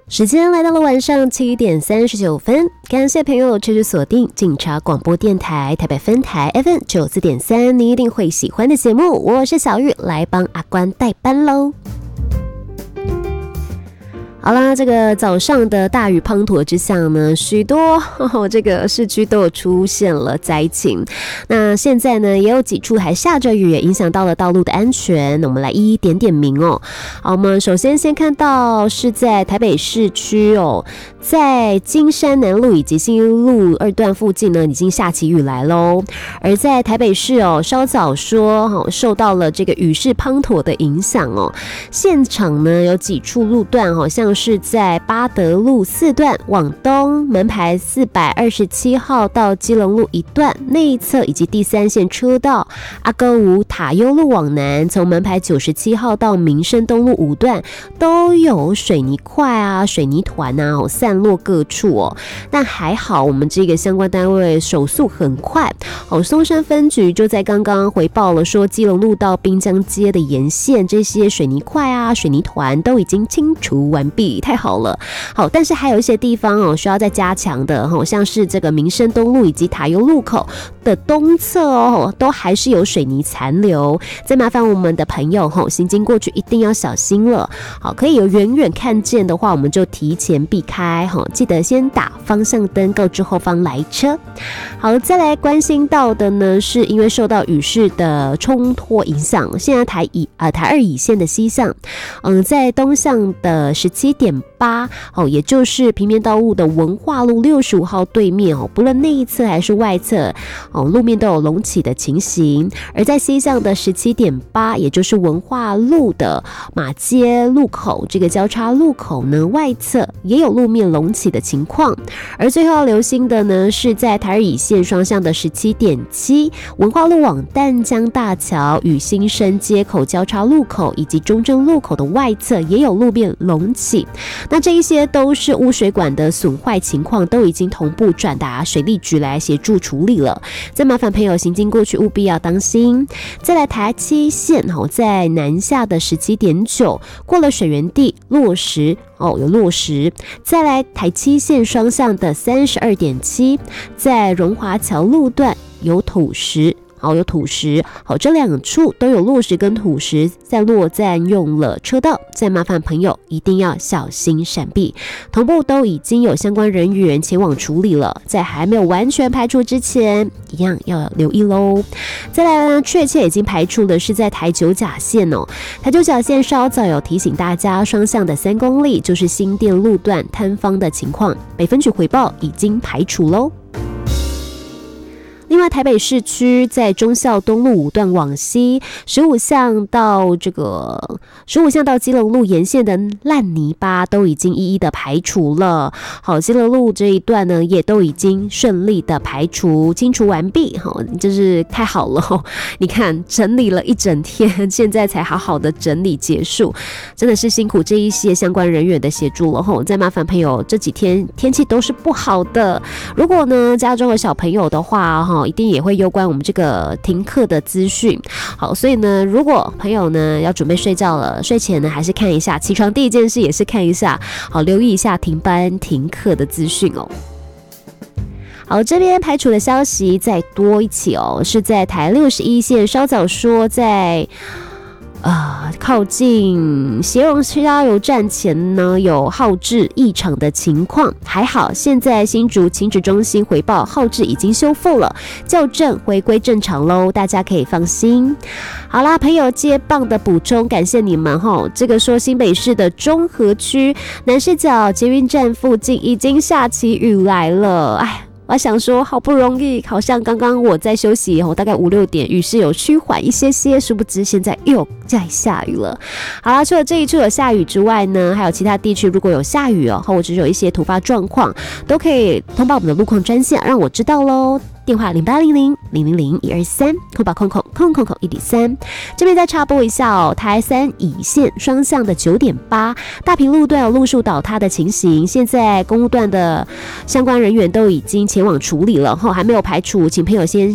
时间来到了晚上7点39分，感谢朋友持续锁定警察广播电台台北分台 FM 94.3，你一定会喜欢的节目，我是小玉，来帮阿关代班喽。好啦，这个早上的大雨滂沱之下呢，许多这个市区都有出现了灾情。那现在呢，也有几处还下着雨，也影响到了道路的安全。那我们来一一点点名哦。好，我们首先看到是在台北市区哦，在金山南路以及信义路2段附近呢，已经下起雨来喽。而在台北市哦，稍早说受到了这个雨势滂沱的影响哦，现场呢有几处路段像是在八德路4段往东，门牌427号到基隆路1段内侧以及第3线车道，阿哥五塔悠路往南，从门牌97号到民生东路5段都有水泥块啊、水泥团啊散落各处哦。但还好，我们这个相关单位手速很快松山分局就在刚刚回报了说，基隆路到滨江街的沿线这些水泥块啊、水泥团都已经清除完毕。太好了，好，但是还有一些地方需要再加强的像是这个民生东路以及塔悠路口的东侧都还是有水泥残留，再麻烦我们的朋友行经过去一定要小心了。好，可以有远远看见的话，我们就提前避开，记得先打方向灯告知后方来车。好，再来关心到的呢，是因为受到雨势的冲脱影响，现在台2乙线的西向，在东向的17.8，也就是平面道路的文化路65号对面不论内侧还是外侧路面都有隆起的情形。而在西向的17.8，也就是文化路的马街路口这个交叉路口呢，外侧也有路面隆起的情况。而最后要留心的呢，是在台2乙线双向的17.7，文化路往淡江大桥与新生街口交叉路口以及中正路口的外侧也有路面隆起。那这一些都是污水管的损坏情况，都已经同步转达水利局来协助处理了。再麻烦朋友行经过去务必要当心。再来台7线在南下的17.9，过了水源地落石有落石。再来台7线双向的32.7，在荣华桥路段有土石。有土石，这2处都有落石跟土石散落，占用了车道，再麻烦朋友一定要小心闪避。同步都已经有相关人员前往处理了，在还没有完全排除之前，一样要留意喽。再来呢，确切已经排除的是在台9甲线台9甲线稍早有提醒大家，双向的3公里就是新店路段坍方的情况，北分局回报已经排除喽。另外，台北市区在忠孝东路5段往西，15巷到基隆路沿线的烂泥巴都已经一一的排除了。好，基隆路这一段呢，也都已经顺利的清除完毕。真是太好了你看，整理了一整天，现在才好好的整理结束，真的是辛苦这一些相关人员的协助了再麻烦朋友，这几天天气都是不好的，如果呢家中有小朋友的话一定也会攸关我们这个停课的资讯。好，所以呢，如果朋友呢要准备睡觉了，睡前呢还是看一下，起床第一件事也是看一下，好，留意一下停班停课的资讯好，这边排除的消息再多一起是在台61线，稍早说在靠近协荣加油站前呢有耗质异常的情况，还好现在新竹勤职中心回报耗质已经修复了，校正回归正常喽，大家可以放心。好啦，朋友接棒的补充，感谢你们这个说新北市的中和区南势角捷运站附近已经下起雨来了，我想说好不容易，好像刚刚我在休息大概5、6点雨势有趋缓一些些，殊不知现在又在下雨了。好啦，除了这一处有下雨之外呢，还有其他地区如果有下雨或者是有一些突发状况，都可以通报我们的路况专线让我知道咯。电话0800-000-123，空空1.3。这边再插播一下台3乙线双向的9.8，大坪路段有路树倒塌的情形，现在公路段的相关人员都已经前往处理了还没有排除，请朋友先